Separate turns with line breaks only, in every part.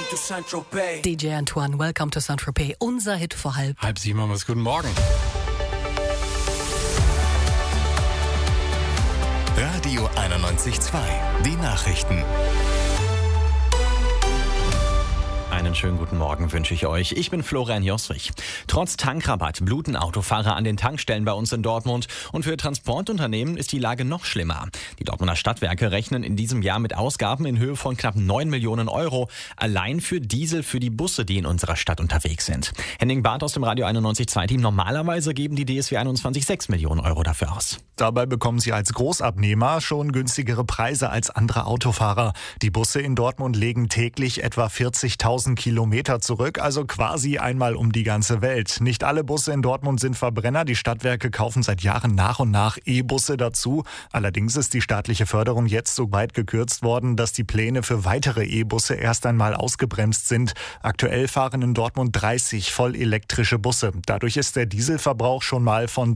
to Saint-Tropez.
DJ Antoine, welcome to Saint-Tropez. Unser Hit vor halb.
6:30 haben wir es. Guten Morgen.
Radio 91.2. Die Nachrichten.
Einen schönen guten Morgen wünsche ich euch. Ich bin Florian Josrich. Trotz Tankrabatt bluten Autofahrer an den Tankstellen bei uns in Dortmund. Und für Transportunternehmen ist die Lage noch schlimmer. Die Dortmunder Stadtwerke rechnen in diesem Jahr mit Ausgaben in Höhe von knapp 9 Millionen Euro. Allein für Diesel für die Busse, die in unserer Stadt unterwegs sind. Henning Barth aus dem Radio 91.2-Team. Normalerweise geben die DSW 21 6 Millionen Euro dafür aus.
Dabei bekommen sie als Großabnehmer schon günstigere Preise als andere Autofahrer. Die Busse in Dortmund legen täglich etwa 40.000 Kilometer zurück, also quasi einmal um die ganze Welt. Nicht alle Busse in Dortmund sind Verbrenner. Die Stadtwerke kaufen seit Jahren nach und nach E-Busse dazu. Allerdings ist die staatliche Förderung jetzt so weit gekürzt worden, dass die Pläne für weitere E-Busse erst einmal ausgebremst sind. Aktuell fahren in Dortmund 30 voll elektrische Busse. Dadurch ist der Dieselverbrauch schon mal von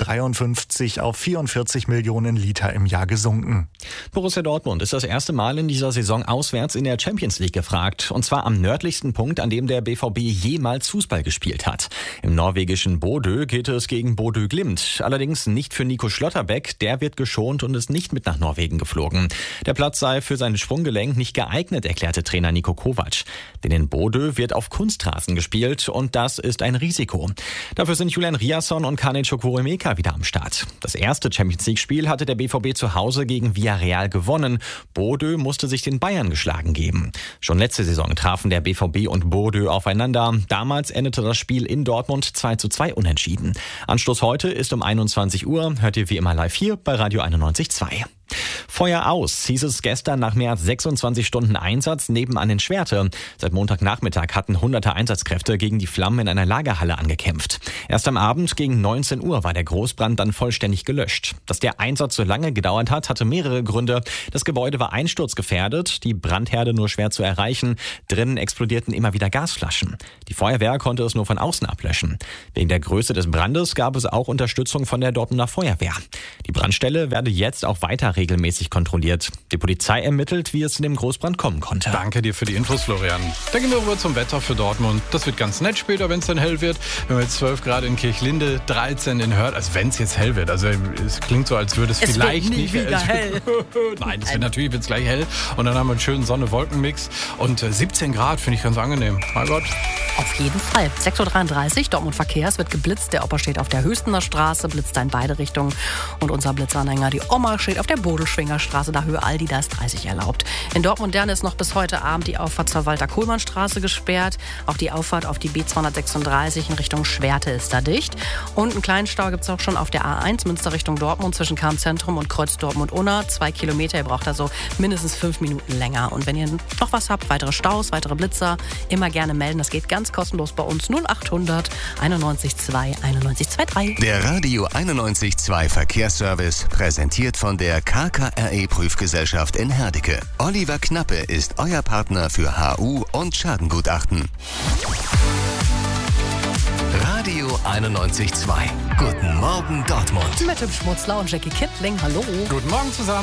53 auf 44 Millionen Liter im Jahr gesunken.
Borussia Dortmund ist das erste Mal in dieser Saison auswärts in der Champions League gefragt. Und zwar am nördlichsten Punkt, an dem der BVB jemals Fußball gespielt hat. Im norwegischen Bodø geht es gegen Bodø Glimt. Allerdings nicht für Nico Schlotterbeck. Der wird geschont und ist nicht mit nach Norwegen geflogen. Der Platz sei für sein Sprunggelenk nicht geeignet, erklärte Trainer Niko Kovac. Denn in Bodø wird auf Kunstrasen gespielt und das ist ein Risiko. Dafür sind Julian Riasson und Kane Chukwuemeka wieder am Start. Das erste Champions League-Spiel hatte der BVB zu Hause gegen Villarreal gewonnen. Bodø musste sich den Bayern geschlagen geben. Schon letzte Saison trafen der BVB und Bodø aufeinander. Damals endete das Spiel in Dortmund 2:2 unentschieden. Anstoß heute ist um 21 Uhr. Hört ihr wie immer live hier bei Radio 91.2. Feuer aus, hieß es gestern nach mehr als 26 Stunden Einsatz nebenan in Schwerte. Seit Montagnachmittag hatten hunderte Einsatzkräfte gegen die Flammen in einer Lagerhalle angekämpft. Erst am Abend gegen 19 Uhr war der Großbrand dann vollständig gelöscht. Dass der Einsatz so lange gedauert hat, hatte mehrere Gründe. Das Gebäude war einsturzgefährdet, die Brandherde nur schwer zu erreichen. Drinnen explodierten immer wieder Gasflaschen. Die Feuerwehr konnte es nur von außen ablöschen. Wegen der Größe des Brandes gab es auch Unterstützung von der Dortmunder Feuerwehr. Die Brandstelle werde jetzt auch weiter regelmäßig kontrolliert. Die Polizei ermittelt, wie es zu dem Großbrand kommen konnte.
Danke dir für die Infos, Florian. Dann gehen wir rüber zum Wetter für Dortmund. Das wird ganz nett später, wenn es dann hell wird. Wir haben jetzt 12 Grad in Kirchlinde, 13 in Hörth. Also wenn es jetzt hell wird. Also es klingt so, als würde es vielleicht
wird nie
nicht
wieder hell.
Nein, es wird natürlich wird's gleich hell. Und dann haben wir einen schönen Sonne-Wolken-Mix. Und 17 Grad finde ich ganz angenehm. Mein Gott.
Auf jeden Fall. 6:33 Uhr, Dortmund Verkehr. Es wird geblitzt. Der Opa steht auf der Höchstener Straße, blitzt da in beide Richtungen. Und unser Blitzanhänger, die Oma, steht auf der Bodelschwinger Straße, da Höhe Aldi, da ist 30 erlaubt. In Dortmund-Dern ist noch bis heute Abend die Auffahrt zur Walter-Kohlmann-Straße gesperrt. Auch die Auffahrt auf die B236 in Richtung Schwerte ist da dicht. Und einen kleinen Stau gibt es auch schon auf der A1 Münster Richtung Dortmund zwischen Kahn-Zentrum und Kreuz Dortmund-Unna. 2 Kilometer, ihr braucht also mindestens 5 Minuten länger. Und wenn ihr noch was habt, weitere Staus, weitere Blitzer, immer gerne melden. Das geht ganz kostenlos bei uns. 0800 91 2 91 23.
Der Radio 91.2 Verkehrsservice präsentiert von der KKRE Prüfgesellschaft in Herdecke. Oliver Knappe ist euer Partner für HU und Schadengutachten. Radio 91.2. Guten Morgen Dortmund.
Mit dem Schmutzler und Jackie Kittling. Hallo.
Guten Morgen zusammen.